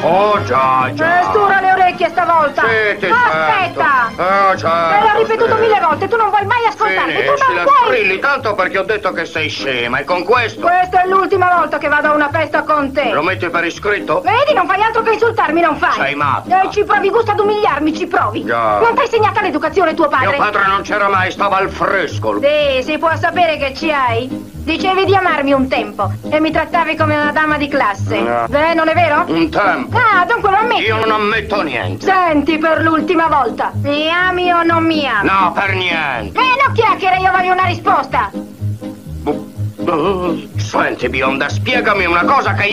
Oh, già. Stura le orecchie stavolta. Sì, ti Aspetta. sento. Oh, certo, Te l'ho ripetuto 1000 volte, tu non vuoi mai ascoltarmi. Tu non Finiscila, puoi. strilli, tanto perché ho detto che sei scema, e con questo... Questa è l'ultima volta che vado a una festa con te. Lo metti per iscritto? Vedi, non fai altro che insultarmi, non fai? Sei matta. Ci provi, gusto ad umiliarmi, ci provi. Già. Non ti ha insegnata l'educazione tuo padre? Mio padre non c'era mai, stava al fresco. Sì, si può sapere che ci hai? Dicevi di amarmi un tempo e mi trattavi come una dama di classe. No. Beh, non è vero? Un tempo. Ah, dunque lo ammetti. Io non ammetto niente. Senti, per l'ultima volta, mi ami o non mi ami? No, per niente. No chiacchiere, io voglio una risposta. Senti, bionda, spiegami una cosa che